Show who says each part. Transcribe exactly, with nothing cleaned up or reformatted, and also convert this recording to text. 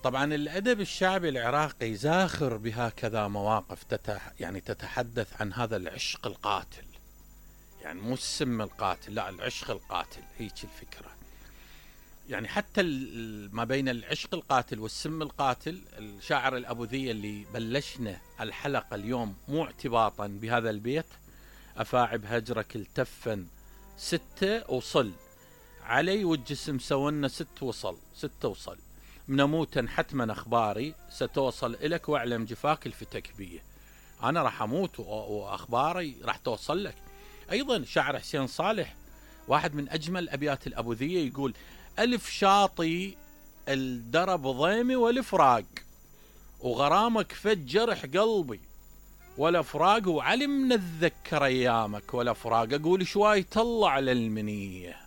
Speaker 1: طبعا الأدب الشعبي العراقي زاخر بهكذا مواقف تتح يعني تتحدث عن هذا العشق القاتل، يعني مو السم القاتل، لا العشق القاتل، هيك الفكرة. يعني حتى ما بين العشق القاتل والسم القاتل، الشاعر الأبوذية اللي بلشنا الحلقة اليوم مو اعتباطا بهذا البيت: أفاعب هجرك التفا ستة وصل علي والجسم سونا ست وصل ستة وصل منموتا حتما أخباري ستوصل إلك واعلم جفاك الفتك بيه. أنا راح أموت وأخباري راح توصل لك. أيضا شاعر حسين صالح واحد من أجمل أبيات الأبوذية يقول: ألف شاطي الدرب ضيمي والفراق وغرامك فد جرح قلبي ولا فراق وعلم نتذكر أيامك ولا فراق. أقول شوي طلع للمنية